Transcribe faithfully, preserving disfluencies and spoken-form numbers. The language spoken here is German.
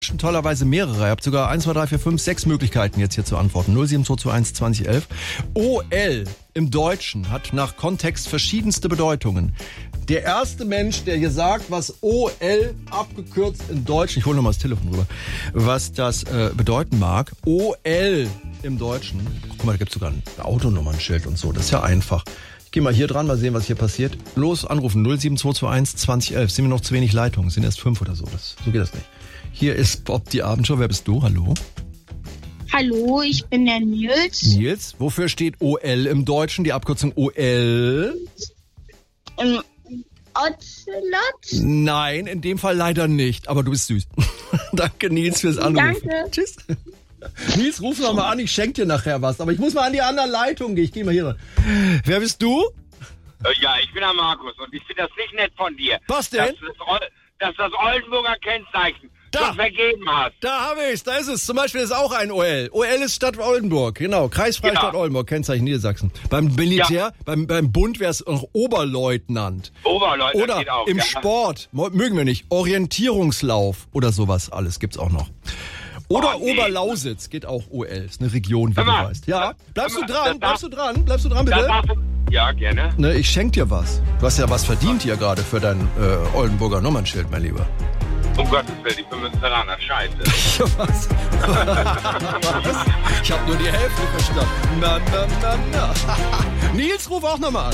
Tollerweise mehrere. Ihr habt sogar eins, zwei, drei, vier, fünf, sechs Möglichkeiten jetzt hier zu antworten. null sieben zwei zwei eins zwanzig elf. O L im Deutschen hat nach Kontext verschiedenste Bedeutungen. Der erste Mensch, der hier sagt, was O L abgekürzt in Deutschen, ich hole nochmal das Telefon rüber, was das äh, bedeuten mag. O L im Deutschen. Guck mal, da gibt es sogar ein Autonummernschild und so. Das ist ja einfach. Ich gehe mal hier dran, mal sehen, was hier passiert. Los, anrufen. null sieben zwei zwei eins zwanzig elf. Sind mir noch zu wenig Leitungen. Sind erst fünf oder so. Das, so geht das nicht. Hier ist Bob die Abendshow. Wer bist du? Hallo? Hallo, ich bin der Nils. Nils, wofür steht O L im Deutschen? Die Abkürzung O L? Ähm, Ocelot? Nein, in dem Fall leider nicht. Aber du bist süß. Danke, Nils, fürs Anrufen. Danke. Tschüss. Nils, ruf noch mal an. Ich schenke dir nachher was. Aber ich muss mal an die andere Leitung gehen. Ich gehe mal hier ran. Wer bist du? Äh, ja, ich bin der Markus und ich finde das nicht nett von dir. Was denn? Dass das, Ol- dass das Oldenburger Kennzeichen Da. schon vergeben hast. Da habe ich's, da ist es. Zum Beispiel ist auch ein O L. O L ist Stadt Oldenburg, genau. Kreisfreistadt Ja. Oldenburg, Kennzeichen Niedersachsen. Beim Militär, Ja. beim, beim Bund wäre es noch Oberleutnant. Oberleutnant Oder geht auch. im ja. Sport, mo- mögen wir nicht, Orientierungslauf oder sowas alles gibt's auch noch. Oder Oh, nee. Oberlausitz geht auch O L, ist eine Region, wie Hör du mal. weißt. Ja, bleibst du Hör mal, dran, das bleibst du darf- dran, bleibst du dran, Da bitte? darfst du- Ja, gerne. Ne, ich schenk dir was. Du hast ja was verdient hier gerade für dein äh, Oldenburger Nummernschild, mein Lieber. Um Gottes Willen, ich bin Münsteraner. Scheiße. Ja, was? was? Ich habe nur die Hälfte verstanden. Na, na, na, na. Nils, ruf auch nochmal an.